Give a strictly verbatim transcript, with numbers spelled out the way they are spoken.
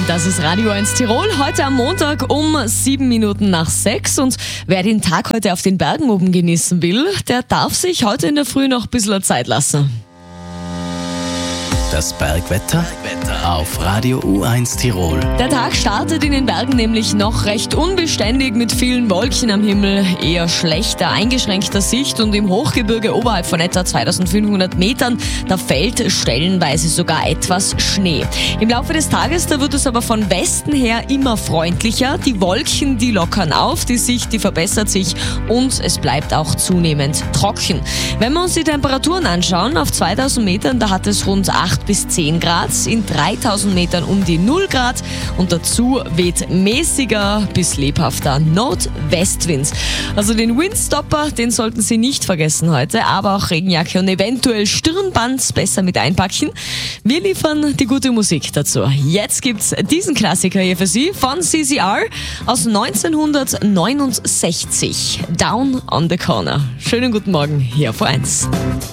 Das ist Radio eins Tirol, heute am Montag um sieben Minuten nach sechs. Und wer den Tag heute auf den Bergen oben genießen will, der darf sich heute in der Früh noch ein bisschen Zeit lassen. Das Bergwetter auf Radio U eins Tirol. Der Tag startet in den Bergen nämlich noch recht unbeständig mit vielen Wolken am Himmel, eher schlechter, eingeschränkter Sicht und im Hochgebirge oberhalb von etwa zweitausendfünfhundert Metern, da fällt stellenweise sogar etwas Schnee. Im Laufe des Tages, da wird es aber von Westen her immer freundlicher. Die Wolken, die lockern auf, die Sicht, die verbessert sich und es bleibt auch zunehmend trocken. Wenn wir uns die Temperaturen anschauen, auf zweitausend Metern, da hat es rund acht bis zehn Grad, in dreitausend Metern um die null Grad und dazu weht mäßiger bis lebhafter Nordwestwind. Also den Windstopper, den sollten Sie nicht vergessen heute, aber auch Regenjacke und eventuell Stirnband besser mit einpacken. Wir liefern die gute Musik dazu. Jetzt gibt's diesen Klassiker hier für Sie von C C R aus neunzehnhundertneunundsechzig. Down on the Corner. Schönen guten Morgen hier auf U eins.